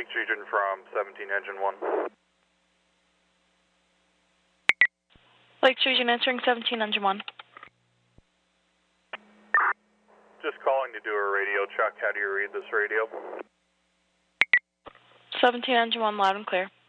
Trojan from 17 Engine 1. Lake Trojan answering 17 Engine 1. Just calling to do a radio check. How do you read this radio? 17 Engine 1, loud and clear.